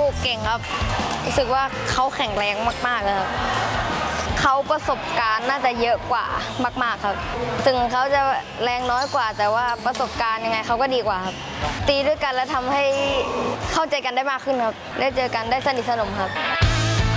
เก่งครับรู้สึกว่าเขาแข็งแรงมากๆเลยครับเขาประสบการณ์น่าจะเยอะกว่ามากๆครับถึงเขาจะแรงน้อยกว่าแต่ว่าประสบการณ์ยังไงเขาก็ดีกว่าครับตีด้วยกันแล้วทำให้เข้าใจกันได้มากขึ้นครับได้เจอกันได้สนิทสนมครับ